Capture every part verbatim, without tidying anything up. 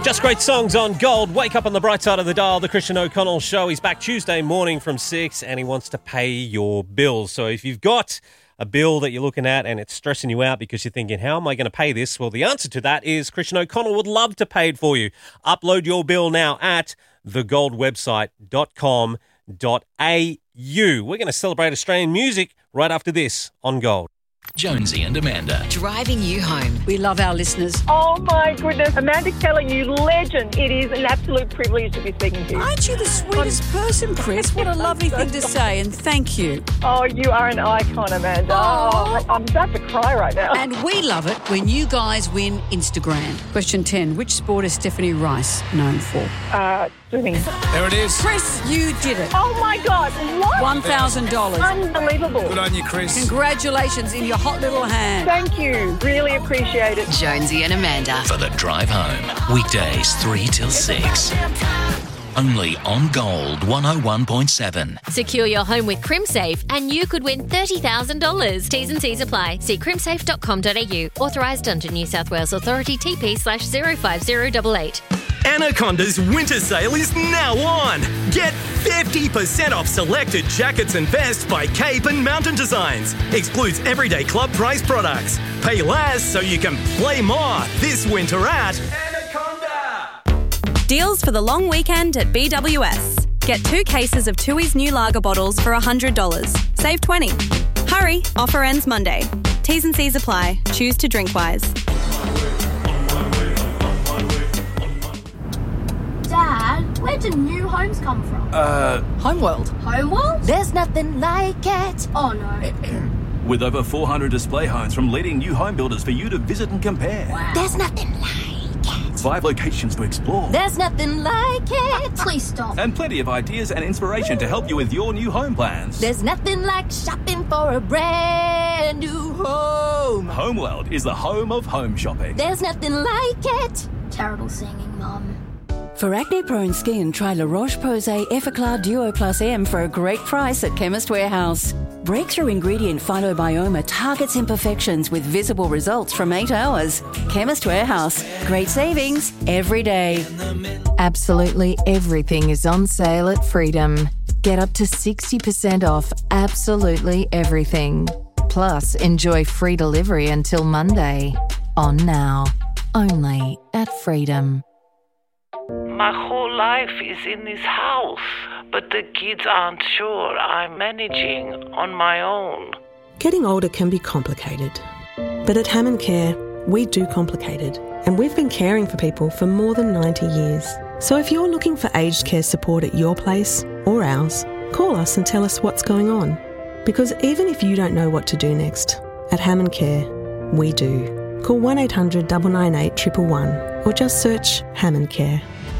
Just great songs on Gold. Wake up on the bright side of the dial. The Christian O'Connell Show. He's back Tuesday morning from six and he wants to pay your bills. So if you've got a bill that you're looking at and it's stressing you out because you're thinking, how am I going to pay this? Well, the answer to that is Christian O'Connell would love to pay it for you. Upload your bill now at the gold website dot com dot a u. We're going to celebrate Australian music right after this on Gold. Jonesy and Amanda. Driving you home. We love our listeners. Oh my goodness. Amanda Keller, you legend. It is an absolute privilege to be speaking to you. Aren't you the sweetest person, Chris? What a lovely thing to say, and thank you. Oh, you are an icon, Amanda. Oh, I'm about to cry right now. And we love it when you guys win Instagram. Question ten. Which sport is Stephanie Rice known for? Uh, swimming. There it is. Chris, you did it. Oh my God. What? one thousand dollars. Unbelievable. Good on you, Chris. Congratulations in your hot little hand. Thank you. Really appreciate it. Jonesy and Amanda. For the drive home. Weekdays three till six. Only on Gold one oh one point seven. Secure your home with CrimSafe and you could win thirty thousand dollars. T's and C's apply. See crimsafe dot com dot a u. Authorised under New South Wales Authority T P slash zero five zero eight eight. Anaconda's winter sale is now on. Get fifty percent off selected jackets and vests by Cape and Mountain Designs. Excludes everyday club price products. Pay less so you can play more this winter at Anaconda. Deals for the long weekend at B W S. Get two cases of Tui's new lager bottles for one hundred dollars. Save twenty dollars. Hurry, offer ends Monday. T's and C's apply. Choose to drink wise. Dad, where do new homes come from? Uh... Homeworld. Homeworld? There's nothing like it. Oh, no. With over four hundred display homes from leading new home builders for you to visit and compare. Wow. There's nothing like it. Five locations to explore. There's nothing like it. Please stop. And plenty of ideas and inspiration to help you with your new home plans. There's nothing like shopping for a brand new home. Homeworld is the home of home shopping. There's nothing like it. Terrible singing, Mum. For acne-prone skin, try La Roche-Posay Effaclar Duo Plus M for a great price at Chemist Warehouse. Breakthrough ingredient Phytobioma targets imperfections with visible results from eight hours. Chemist Warehouse. Great savings every day. Absolutely everything is on sale at Freedom. Get up to sixty percent off absolutely everything. Plus, enjoy free delivery until Monday. On now. Only at Freedom. My whole life is in this house, but the kids aren't sure I'm managing on my own. Getting older can be complicated, but at Hammond Care, we do complicated, and we've been caring for people for more than ninety years. So if you're looking for aged care support at your place or ours, call us and tell us what's going on. Because even if you don't know what to do next, at Hammond Care, we do. Call one eight hundred nine nine eight one one one or just search Hammond Care.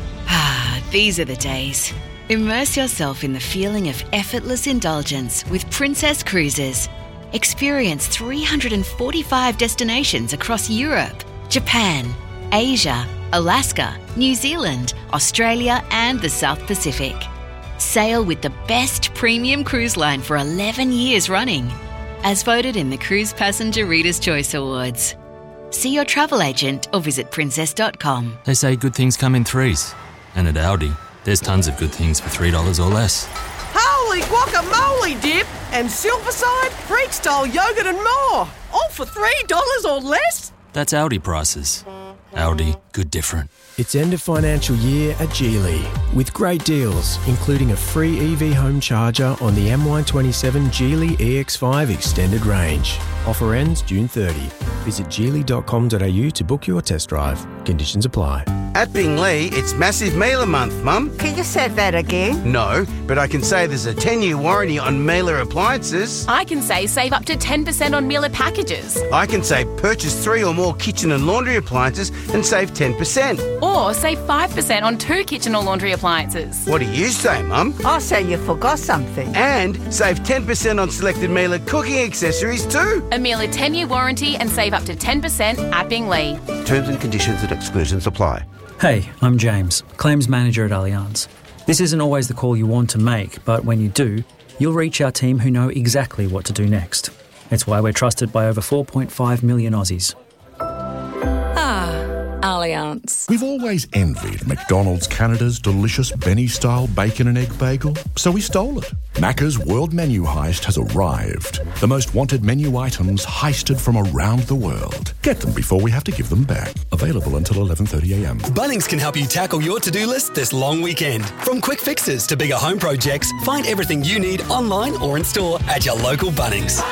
Ah, these are the days. Immerse yourself in the feeling of effortless indulgence with Princess Cruises. Experience three hundred forty-five destinations across Europe, Japan, Asia, Alaska, New Zealand, Australia and the South Pacific. Sail with the best premium cruise line for eleven years running, as voted in the Cruise Passenger Reader's Choice Awards. See your travel agent or visit princess dot com. They say good things come in threes. And at Aldi, there's tons of good things for three dollars or less. Holy guacamole dip and Silverside, freak-style yogurt and more. All for three dollars or less? That's Aldi prices. Aldi, good different. It's end of financial year at Geely with great deals, including a free E V home charger on the M Y twenty-seven Geely E X five extended range. Offer ends June thirtieth. Visit geely dot com dot a u to book your test drive. Conditions apply. At Binglee, it's Massive Mailer Month, Mum. Can you say that again? No, but I can say there's a ten-year warranty on Mailer appliances. I can say save up to ten percent on Mailer packages. I can say purchase three or more kitchen and laundry appliances and save ten percent. Or save five percent on two kitchen or laundry appliances. What do you say, Mum? I say you forgot something. And save ten percent on selected Mailer cooking accessories too. A Mailer ten-year warranty and save up to ten percent at Binglee. Terms and conditions and exclusions apply. Hey, I'm James, Claims Manager at Allianz. This isn't always the call you want to make, but when you do, you'll reach our team who know exactly what to do next. It's why we're trusted by over four point five million Aussies. Ah, Allianz. We've always envied McDonald's Canada's delicious Benny-style bacon and egg bagel, so we stole it. Macca's World Menu Heist has arrived. The most wanted menu items heisted from around the world. Get them before we have to give them back. Available until eleven thirty a m. Bunnings can help you tackle your to-do list this long weekend. From quick fixes to bigger home projects, find everything you need online or in store at your local Bunnings.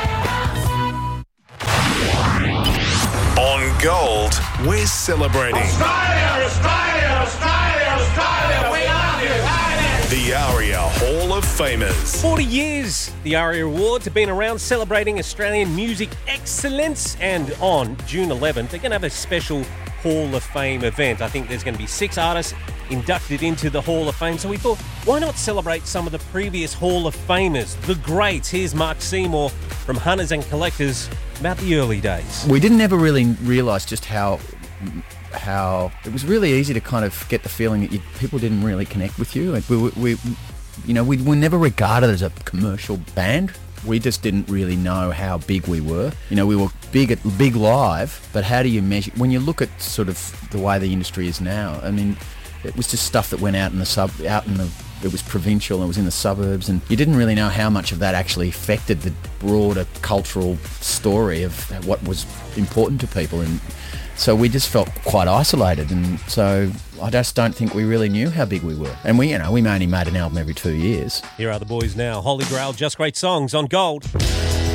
On Gold, we're celebrating Australia, Australia, Australia, Australia, we love you, Australia. the ARIA Hall of Famers. forty years, the ARIA Awards have been around celebrating Australian music excellence, and on June eleventh, they're going to have a special Hall of Fame event. I think there's going to be six artists inducted into the Hall of Fame, so we thought, why not celebrate some of the previous Hall of Famers, the greats? Here's Mark Seymour from Hunters and Collectors about the early days. We didn't ever really realise just how how it was really easy to kind of get the feeling that you, people didn't really connect with you. We, we, we you know, we were never regarded as a commercial band. We just didn't really know how big we were. You know, we were big at big live, but how do you measure? When you look at sort of the way the industry is now, I mean, it was just stuff that went out in the sub, out in the. It was provincial. It was in the suburbs, and you didn't really know how much of that actually affected the broader cultural story of what was important to people. And so we just felt quite isolated, and so I just don't think we really knew how big we were. And we, you know, we only made an album every two years. Here are the boys now. Holy Grail, Just Great Songs on Gold.